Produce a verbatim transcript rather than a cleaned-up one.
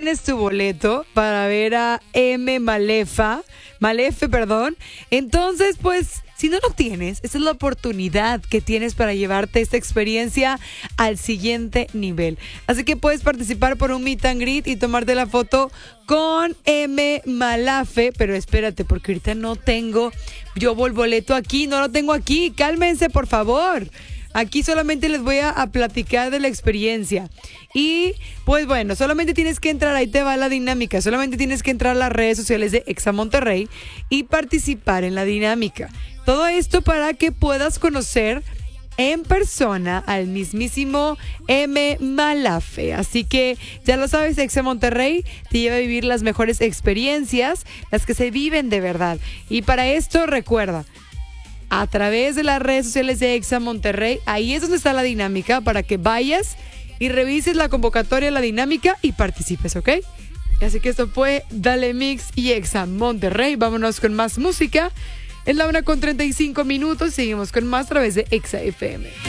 tienes tu boleto para ver a M. Malefa, Malefe, perdón, entonces pues si no lo tienes, esta es la oportunidad que tienes para llevarte esta experiencia al siguiente nivel. Así que puedes participar por un meet and greet y tomarte la foto con M. Malafe, pero espérate, porque ahorita no tengo yo el boleto aquí, no lo tengo aquí, cálmense por favor. Aquí solamente les voy a, a platicar de la experiencia. Y pues bueno, solamente tienes que entrar, ahí te va la dinámica, solamente tienes que entrar a las redes sociales de Exa Monterrey y participar en la dinámica. Todo esto para que puedas conocer en persona al mismísimo M. Malafe. Así que ya lo sabes, Exa Monterrey te lleva a vivir las mejores experiencias, las que se viven de verdad. Y para esto recuerda, a través de las redes sociales de Exa Monterrey, ahí es donde está la dinámica para que vayas y revises la convocatoria, la dinámica y participes, ¿ok? Así que esto fue Dale Mix y Exa Monterrey. Vámonos con más música. Es la una con treinta y cinco minutos. Seguimos con más a través de Exa F M.